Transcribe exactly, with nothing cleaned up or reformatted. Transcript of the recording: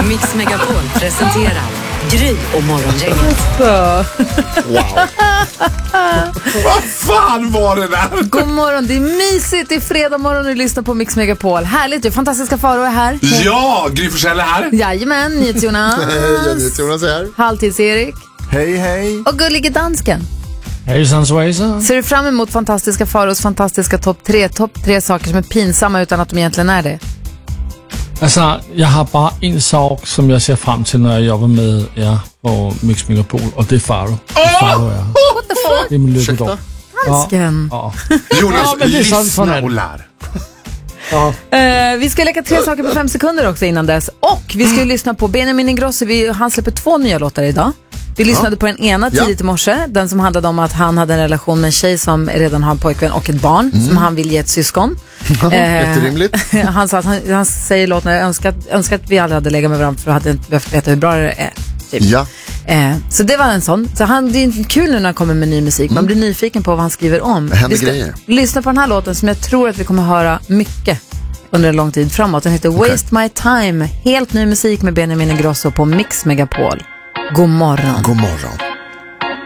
Mix Megapol presenterar Gry och Morgongänget. Wow. Vad fan var det där? God morgon, det är mysigt. Det är fredag morgon och du lyssnar på Mix Megapol. Härligt, du fantastiska Faro är här. Ja, Gry Forssell är här. Jajamän, NyhetsJonas. Hej, Jonas är här. Halvtids-Erik. Hej, hej. Och gullige dansken. Hejsan svejsan. Ser du fram emot fantastiska Faros fantastiska topp tre? Topp tre saker som är pinsamma utan att de egentligen är det. Alltså, jag har bara en sak som jag ser fram till när jag jobbar med er på Mix Megapol, och det är Faro. Oh! Faro är. What the fuck? Det är min lyckodag. Dansken. Ja. Jonas, Ja, men det är sant, lyssna fan. och lär. Ja. Uh, vi ska leka tre saker på fem sekunder också innan dess. Och vi ska ju lyssna på Benjamin Ingrosso. Vi, han släpper två nya låtar idag. Vi lyssnade på den ena tidigt i morse. Den som handlade om att han hade en relation med en tjej som redan har en pojkvän och ett barn. Mm. Som han vill ge ett syskon. Jätterimligt. uh, han sa att han, han säger i låten, jag önskar, önskar att vi aldrig hade legat med varandra för att hade inte behövt veta hur bra det är. Typ. Ja. Eh, så det var en sån. Så han, det är kul nu när han kommer med ny musik. Man blir nyfiken på vad han skriver om. Det händer vi ska grejer. lyssna på den här låten som jag tror att vi kommer höra mycket under en lång tid framåt. Den heter Okay. Waste My Time. Helt ny musik med Benjamin Ingrosso på Mix Megapol. God morgon. God morgon.